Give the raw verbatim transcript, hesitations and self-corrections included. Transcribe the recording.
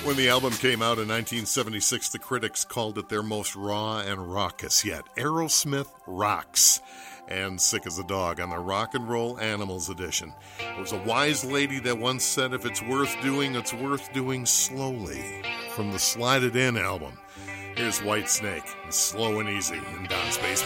When the album came out in nineteen seventy-six, the critics called it their most raw and raucous yet. Aerosmith rocks. And Sick as a Dog on the Rock and Roll Animals edition. It was a wise lady that once said, if it's worth doing, it's worth doing slowly. From the Slide It In album, here's Whitesnake, Slow and Easy in Don's Basement.